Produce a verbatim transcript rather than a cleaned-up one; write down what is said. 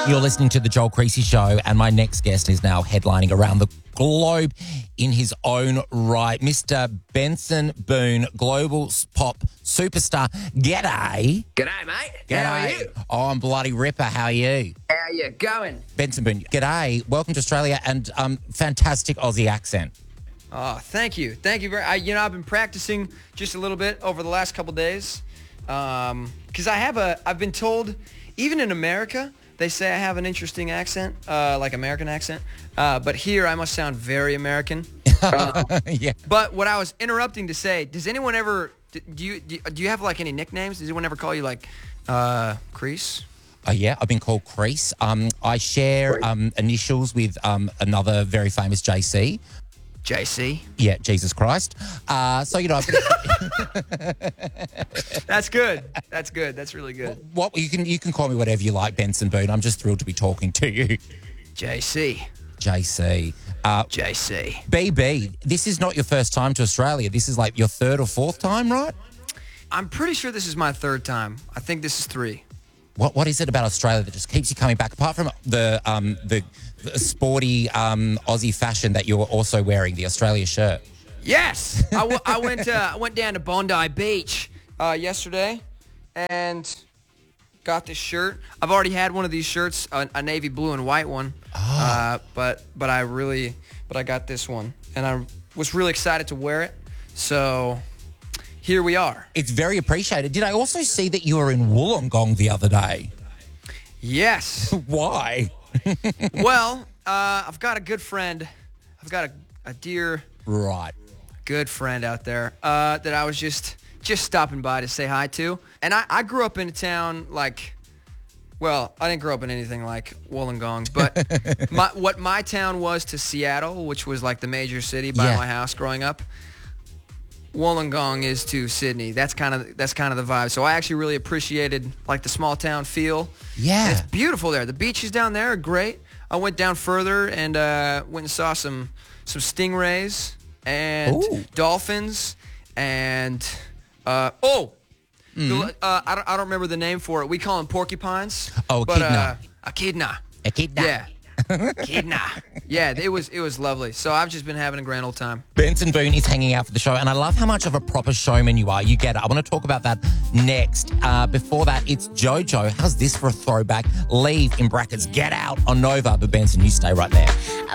You're listening to The Joel Creasy Show, and my next guest is now headlining around the globe in his own right. Mister Benson Boone, global pop superstar. G'day. G'day, mate. G'day. How are you? Oh, I'm bloody ripper. How are you? How are you going? Benson Boone, g'day. Welcome to Australia, and um, fantastic Aussie accent. Oh, thank you. Thank you very I, You know, I've been practicing just a little bit over the last couple days um, because I have a, I've been told, even in America, they say I have an interesting accent, uh, like American accent. Uh, but here I must sound very American. Uh, yeah. But what I was interrupting to say, does anyone ever, do you do you have like any nicknames? Does anyone ever call you like uh, Crease? Oh, yeah, I've been called Crease. Um, I share um, initials with um, another very famous J C. J C? Yeah, Jesus Christ. Uh, so, you know... I've been... That's good. That's good. That's really good. What you can you can call me whatever you like, Benson Boone. I'm just thrilled to be talking to you. J C. J C. Uh, J C. B B, this is not your first time to Australia. This is like your third or fourth time, right? I'm pretty sure this is my third time. I think this is three. What What is it about Australia that just keeps you coming back? Apart from the um the, the sporty um Aussie fashion that you're also wearing, the Australia shirt. Yes, I, w- I went. Uh, I went down to Bondi Beach uh, yesterday, and got this shirt. I've already had one of these shirts, a, a navy blue and white one. Oh. Uh, but but I really, but I got this one, and I was really excited to wear it. So here we are. It's very appreciated. Did I also see that you were in Wollongong the other day? Yes. Why? Well, uh, I've got a good friend. I've got a, a dear, Right. good friend out there uh, that I was just just stopping by to say hi to. And I, I grew up in a town like, well, I didn't grow up in anything like Wollongong, but my, what my town was to Seattle, which was like the major city by Yeah. my house growing up, Wollongong is to Sydney. That's kind of that's kind of the vibe. So I actually really appreciated like the small town feel. Yeah. And it's beautiful there. The beaches down there are great. I went down further and uh, went and saw some some stingrays and Ooh. dolphins and uh, oh, Mm-hmm. the, uh, I don't I don't remember the name for it. We call them porcupines. Oh, but, echidna. Uh, echidna. Echidna. Yeah. Echidna. Yeah, it was it was lovely. So I've just been having a grand old time. Benson Boone is hanging out for the show, and I love how much of a proper showman you are. You get it. I want to talk about that next. Uh, before that, it's JoJo. How's this for a throwback? Leave, in brackets, Get Out on Nova. But Benson, you stay right there.